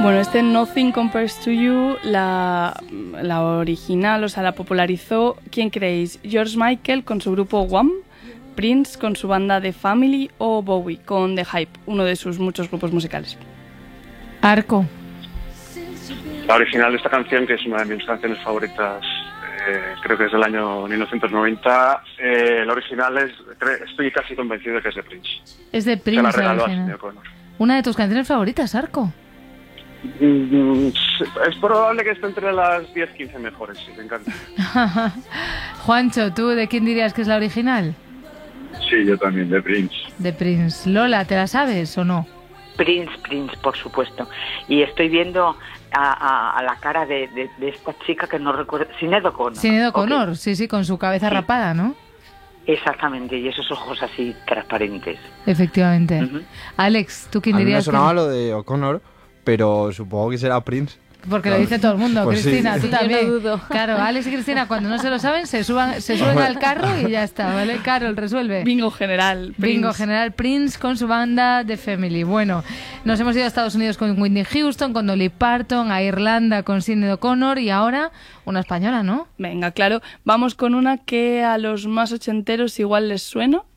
Bueno, este Nothing Compares to You, la original, o sea, la popularizó, ¿quién creéis? ¿George Michael con su grupo Wham?, Prince con su banda The Family o Bowie con The Hype, uno de sus muchos grupos musicales? Arco. La original de esta canción, que es una de mis canciones favoritas, creo que es del año 1990, la original estoy casi convencido de que es de Prince. Es de Prince. Se la regaló a original. Sinéad O'Connor. Una de tus canciones favoritas, Arco. Es probable que esté entre las 10-15 mejores, sí, me encanta. Juancho, ¿tú de quién dirías que es la original? Sí, yo también, de Prince. De Prince. Lola, ¿te la sabes o no? Prince, por supuesto. Y estoy viendo a la cara de esta chica que no recuerdo... Sinéad O'Connor. Sinéad O'Connor, Okay. sí, con su cabeza rapada, ¿no? Exactamente, y esos ojos así transparentes. Efectivamente. Uh-huh. Alex, ¿tú quién A mí me dirías? sonaba lo de O'Connor, pero supongo que será Prince. Porque lo dice todo el mundo, Pues Cristina, sí. tú también. Yo no dudo. Claro, Alex y Cristina, cuando no se lo saben, se suben al carro y ya está, ¿vale? Carol, resuelve. Bingo general. Bingo Prince. general, Prince con su banda The Family. Bueno, nos hemos ido a Estados Unidos con Whitney Houston, con Dolly Parton, a Irlanda con Sinéad O'Connor y ahora una española, ¿no? Venga, claro. Vamos con una que a los más ochenteros igual les suena.